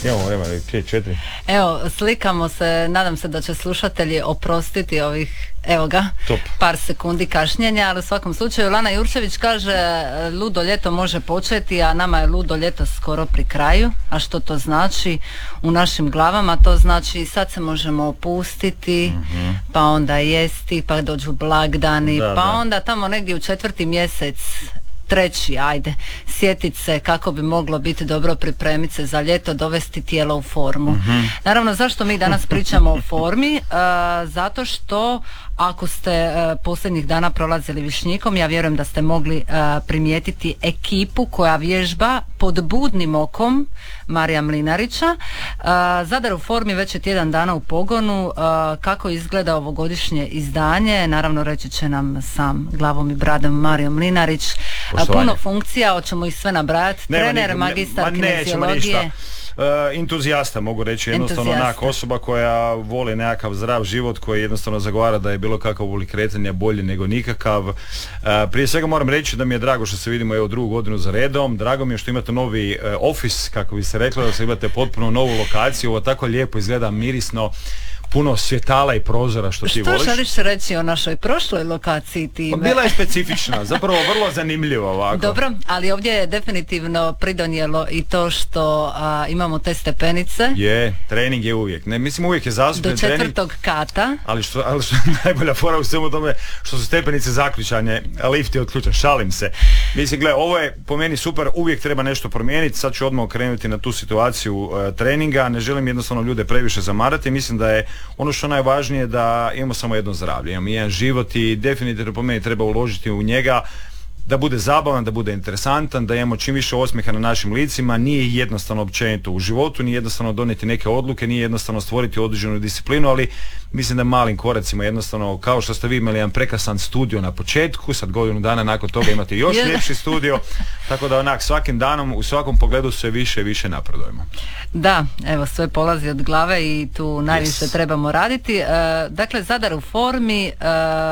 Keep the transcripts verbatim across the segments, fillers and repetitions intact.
Imamo vremena, pet, četiri. Evo, slikamo se, nadam se da će slušatelji oprostiti ovih, evo ga, Top. par sekundi kašnjenja, ali u svakom slučaju Lana Jurčević kaže ludo ljeto može početi, a nama je ludo ljeto skoro pri kraju. A što to znači u našim glavama? To znači sad se možemo opustiti, mm-hmm. pa onda jesti, pa dođu blagdani, da, pa da. onda tamo negdje u četvrti mjesec, treći, ajde, sjetit se kako bi moglo biti dobro pripremiti se za ljeto, dovesti tijelo u formu. Mm-hmm. Naravno, zašto mi danas pričamo o formi? Uh, zato što ako ste uh, posljednjih dana prolazili Višnjikom, ja vjerujem da ste mogli uh, primijetiti ekipu koja vježba pod budnim okom Marija Mlinarića. Uh, Zadar u formi već je tjedan dana u pogonu. Uh, kako izgleda ovogodišnje izdanje? Naravno, reći će nam sam glavom i bradom Mario Mlinarić. Poštovanje. Puno funkcija, hoćemo ih sve nabrajati. Trener, ne, magistar ne, kineziologije. Uh, entuzijasta, mogu reći, jednostavno onak osoba koja voli nekakav zdrav život, koji jednostavno zagovara da je bilo kakav oblik kretanja bolji nego nikakav. Uh, prije svega moram reći da mi je drago što se vidimo evo drugu godinu za redom, drago mi je što imate novi uh, office, kako bi se reklo, da se imate potpuno novu lokaciju, ovo tako lijepo izgleda, mirisno, puno svjetala i prozora što, što ti voliš. Što želiš reći o našoj prošloj lokaciji time? Bila je specifična, zapravo vrlo zanimljiva ovako. Dobro, ali ovdje je definitivno pridonijelo i to što a, imamo te stepenice. Je, trening je uvijek. Ne, mislim uvijek je zastupljen trening. Do četvrtog kata. Ali što, ali što najbolja fora u svemu tome što su stepenice zaključane, a lift je otključan, šalim se. Mislim, gle, ovo je po meni super, uvijek treba nešto promijeniti, sad ću odmah okrenuti na tu situaciju uh, treninga, ne želim jednostavno ljude previše zamarati, mislim da je ono što je najvažnije da imamo samo jedno zdravlje, imamo jedan život i definitivno po meni treba uložiti u njega da bude zabavan, da bude interesantan, da imamo čim više osmijeha na našim licima. Nije jednostavno općenito u životu, nije jednostavno donijeti neke odluke, nije jednostavno stvoriti određenu disciplinu, ali mislim da malim koracima jednostavno, kao što ste vi imali jedan prekrasan studio na početku, sad godinu dana nakon toga imate još ljepši studio, tako da onak svakim danom u svakom pogledu sve više i više napredujemo. Da, evo sve polazi od glave i tu najviše yes. trebamo raditi. E, dakle, Zadar u formi, e,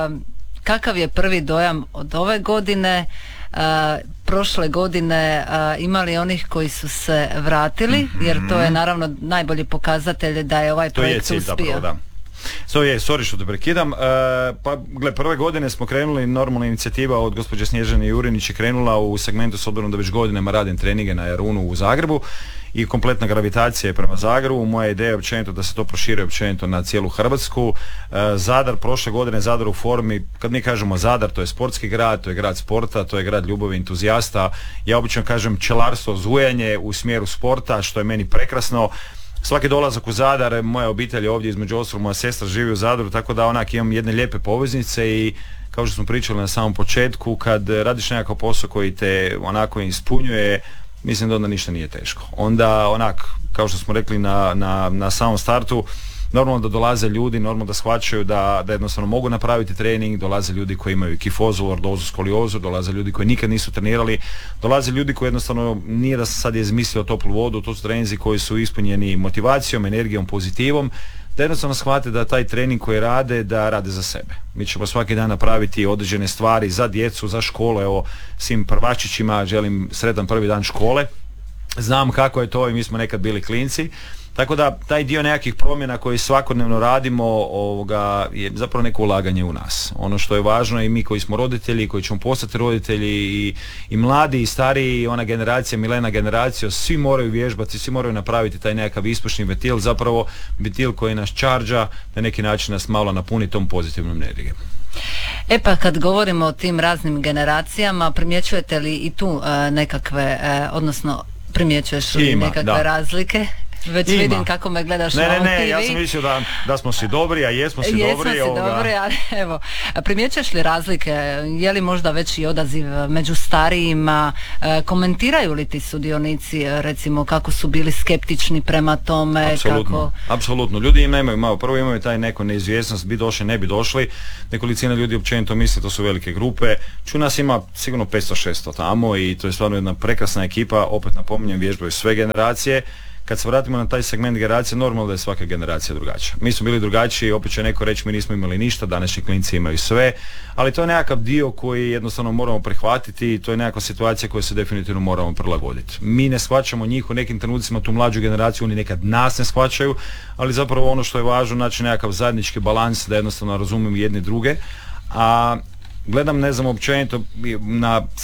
kakav je prvi dojam od ove godine? Uh, prošle godine uh, imali onih koji su se vratili, mm-hmm. jer to je naravno najbolji pokazatelj da je ovaj to projekt je cilj, uspio. Zapravo, da. So je, sorry što te prekidam. Uh, pa, gle, prve godine smo krenuli, normalna inicijativa od gospođe Snježane Jurinić je krenula u segmentu, s obzirom da već godinama radim treninge na Jarunu u Zagrebu i kompletna gravitacija je prema Zagrebu. Moja ideja je općenito da se to proširi općenito na cijelu Hrvatsku. Uh, Zadar, prošle godine Zadar u formi, kad mi kažemo Zadar, to je sportski grad, to je grad sporta, to je grad ljubavi, entuzijasta. Ja obično kažem pčelarstvo, zujanje u smjeru sporta, što je meni prekrasno. Svaki dolazak u Zadar, moja obitelj je ovdje, između ostalog moja sestra živi u Zadru, tako da onak imam jedne lijepe poveznice i kao što smo pričali na samom početku, kad radiš nekakav posao koji te onako ispunjuje, mislim da onda ništa nije teško. Onda onak, kao što smo rekli na, na, na samom startu, normalno da dolaze ljudi, normalno da shvaćaju da, da jednostavno mogu napraviti trening, dolaze ljudi koji imaju kifozu, lordozu, skoliozu, dolaze ljudi koji nikad nisu trenirali, dolaze ljudi koji jednostavno nije da se sad je izmislio toplu vodu, to su treninzi koji su ispunjeni motivacijom, energijom, pozitivom, da jednostavno shvate da taj trening koji rade, da rade za sebe. Mi ćemo svaki dan napraviti određene stvari za djecu, za škole, evo svim prvačićima želim sretan prvi dan škole, znam kako je to i mi smo nekad bili klinci. Tako da taj dio nekakvih promjena koji svakodnevno radimo ovoga, je zapravo neko ulaganje u nas. Ono što je važno i mi koji smo roditelji, koji ćemo postati roditelji i, i mladi i stariji, ona generacija, milena generacija, svi moraju vježbati, svi moraju napraviti taj nekakav ispušni ventil, zapravo ventil koji nas čarđa, na neki način nas malo napuni tom pozitivnom energijom. E pa kad govorimo o tim raznim generacijama, primjećujete li i tu uh, nekakve, uh, odnosno primjećuješ li Ima, nekakve da. razlike? Već Ima. vidim kako me gledaš ne, na ne, ne, T V. ja sam mislio da, da smo si dobri, a jesmo si jesmo dobri. si ovoga. dobri, ali evo, primjećuješ li razlike, je li možda veći odaziv među starijima, komentiraju li ti sudionici, recimo, kako su bili skeptični prema tome? Apsolutno, kako... apsolutno. Ljudi imaju, malo, prvo imaju taj neko neizvjesnost, bi došli, ne bi došli, nekolicina ljudi općenito misle, to su velike grupe, ču nas ima sigurno petsto šesto tamo i to je stvarno jedna prekrasna ekipa, opet napominjem, vježbaju sve generacije. kad se vratimo na taj segment generacije, normalno da je svaka generacija drugačija. Mi smo bili drugačiji, opet će neko reći mi nismo imali ništa, današnji klinci imaju sve, ali to je nekakav dio koji jednostavno moramo prihvatiti i to je nekakva situacija koju se definitivno moramo prilagoditi. Mi ne shvaćamo njih u nekim trenucima, tu mlađu generaciju, oni nekad nas ne shvaćaju, ali zapravo ono što je važno, znači nekakav zajednički balans da jednostavno razumijemo jedni druge, a gledam, ne znam, općenito na